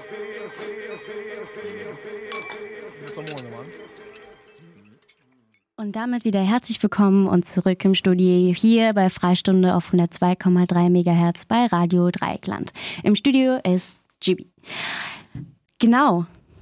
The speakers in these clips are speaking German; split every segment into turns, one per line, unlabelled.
Und damit wieder herzlich willkommen und zurück im Studio hier bei Freistunde auf 102,3 MHz bei Radio Dreieckland. Im Studio ist Gibi. Genau,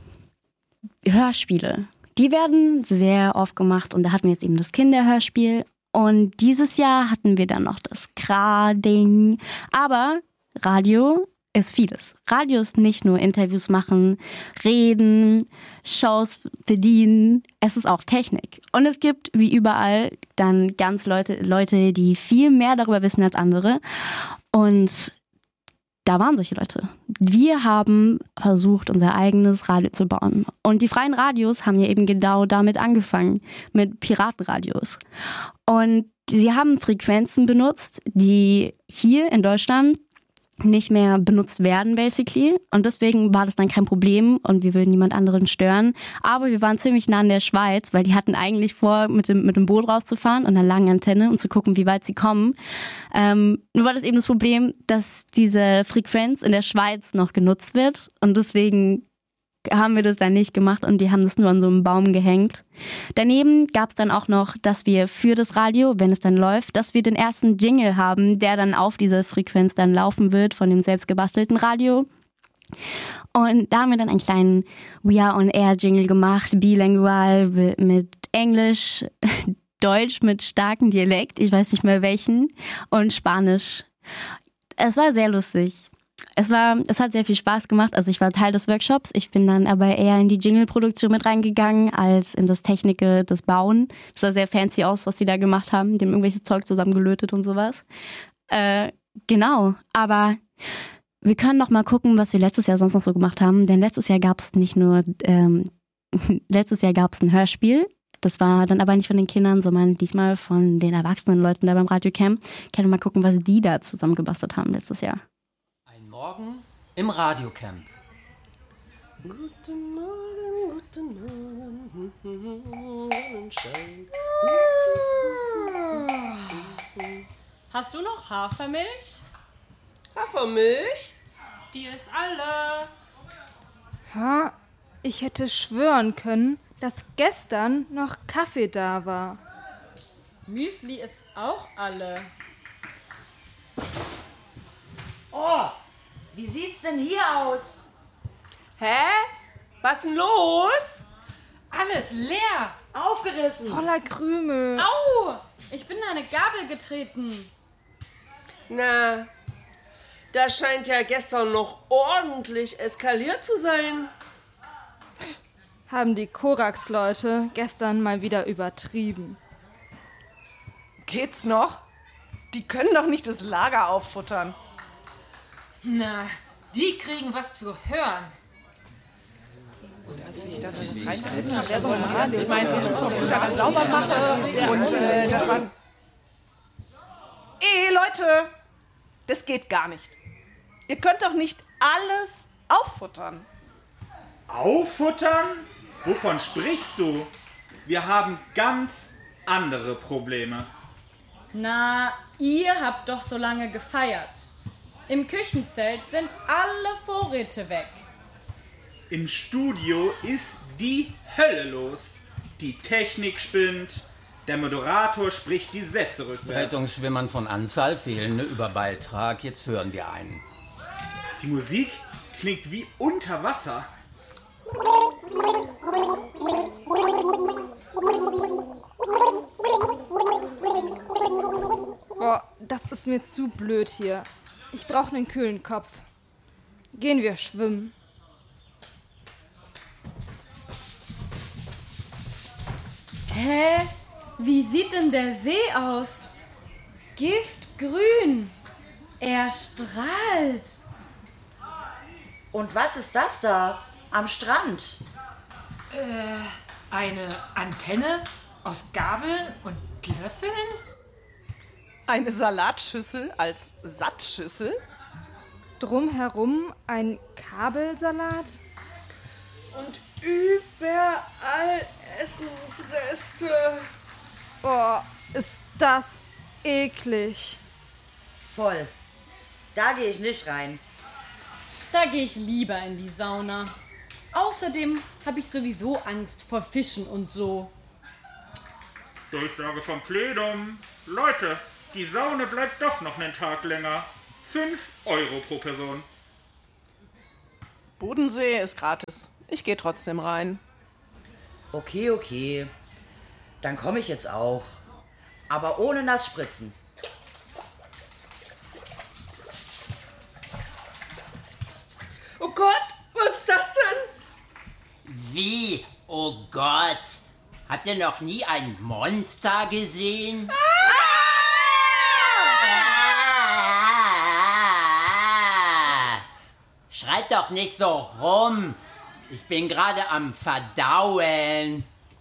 Hörspiele, die werden sehr oft gemacht und da hatten wir jetzt eben das Kinderhörspiel und dieses Jahr hatten wir dann noch das Kra-Ding, aber Radio ist vieles. Radio ist nicht nur Interviews machen, reden, Shows bedienen, es ist auch Technik. Und es gibt, wie überall, dann ganz Leute, die viel mehr darüber wissen als andere. Und da waren solche Leute. Wir haben versucht, unser eigenes Radio zu bauen. Und die freien Radios haben ja eben genau damit angefangen, mit Piratenradios. Und sie haben Frequenzen benutzt, die hier in Deutschland nicht mehr benutzt werden, basically. Und deswegen war das dann kein Problem und wir würden niemand anderen stören. Aber wir waren ziemlich nah an der Schweiz, weil die hatten eigentlich vor, mit dem Boot rauszufahren und einer langen Antenne und zu gucken, wie weit sie kommen. Nur war das eben das Problem, dass diese Frequenz in der Schweiz noch genutzt wird und deswegen haben wir das dann nicht gemacht und die haben das nur an so einem Baum gehängt. Daneben gab es dann auch noch, dass wir für das Radio, wenn es dann läuft, dass wir den ersten Jingle haben, der dann auf dieser Frequenz dann laufen wird von dem selbst gebastelten Radio. Und da haben wir dann einen kleinen We Are On Air Jingle gemacht, bilingual mit Englisch, Deutsch mit starkem Dialekt, ich weiß nicht mehr welchen, und Spanisch. Es war sehr lustig. Es hat sehr viel Spaß gemacht. Also ich war Teil des Workshops. Ich bin dann aber eher in die Jingle-Produktion mit reingegangen, als in das Technische, das Bauen. Das sah sehr fancy aus, was die da gemacht haben. Die haben irgendwelches Zeug zusammengelötet und sowas. Genau. Aber wir können noch mal gucken, was wir letztes Jahr sonst noch so gemacht haben. Denn letztes Jahr gab es nicht nur, letztes Jahr gab es ein Hörspiel. Das war dann aber nicht von den Kindern, sondern diesmal von den erwachsenen Leuten da beim Radiocamp. Ich kann mal gucken, was die da zusammengebastelt haben letztes Jahr.
Morgen im Radiocamp.
Guten Morgen, guten Morgen, Sonnenschein.
Hast du noch Hafermilch?
Hafermilch?
Die ist alle.
Ich hätte schwören können, dass gestern noch Kaffee da war.
Müsli ist auch alle.
Oh! Wie sieht's denn hier aus?
Hä? Was denn los?
Alles leer.
Aufgerissen.
Voller Krümel.
Au! Ich bin in eine Gabel getreten.
Na, das scheint ja gestern noch ordentlich eskaliert zu sein.
Haben die Korax-Leute gestern mal wieder übertrieben.
Geht's noch? Die können doch nicht das Lager auffuttern.
Na, die kriegen was zu hören.
Und als ich da reingetippt habe, wer soll was? Ich meine, wenn ich den Computer dann sauber mache und das war... Leute, das geht gar nicht. Ihr könnt doch nicht alles auffuttern.
Auffuttern? Wovon sprichst du? Wir haben ganz andere Probleme.
Na, ihr habt doch so lange gefeiert. Im Küchenzelt sind alle Vorräte weg.
Im Studio ist die Hölle los. Die Technik spinnt, der Moderator spricht die Sätze rückwärts.
Rettungsschwimmern von Anzahl, fehlende Überbeitrag. Jetzt hören wir einen.
Die Musik klingt wie unter Wasser.
Boah, das ist mir zu blöd hier. Ich brauche einen kühlen Kopf. Gehen wir schwimmen.
Hä? Wie sieht denn der See aus? Giftgrün. Er strahlt.
Und was ist das da am Strand?
Eine Antenne aus Gabeln und Löffeln?
Eine Salatschüssel als Sattschüssel?
Drumherum ein Kabelsalat?
Und überall Essensreste.
Boah, ist das eklig.
Voll. Da gehe ich nicht rein.
Da gehe ich lieber in die Sauna. Außerdem habe ich sowieso Angst vor Fischen und so.
Durchsage vom Plenum. Leute, die Sauna bleibt doch noch einen Tag länger. 5 Euro pro Person.
Bodensee ist gratis. Ich gehe trotzdem rein.
Okay. Dann komme ich jetzt auch. Aber ohne Nassspritzen.
Oh Gott, was ist das denn?
Wie? Oh Gott. Habt ihr noch nie ein Monster gesehen? Schreit doch nicht so rum. Ich bin gerade am Verdauen.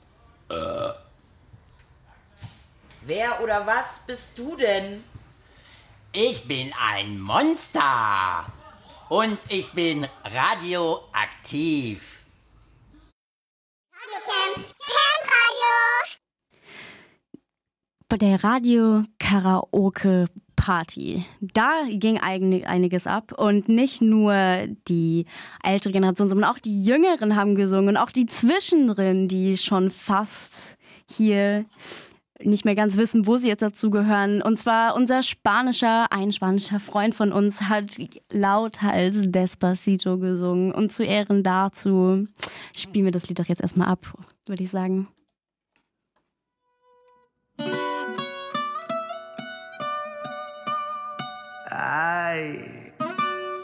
Wer oder was bist du denn?
Ich bin ein Monster. Und ich bin radioaktiv.
Bei der Radio-Karaoke-Party, da ging einiges ab. Und nicht nur die ältere Generation, sondern auch die Jüngeren haben gesungen. Und auch die Zwischendrin, die schon fast hier nicht mehr ganz wissen, wo sie jetzt dazugehören. Und zwar ein spanischer Freund von uns hat lauthals Despacito gesungen. Und zu Ehren dazu spielen wir das Lied doch jetzt erstmal ab, würde ich sagen.
Ay,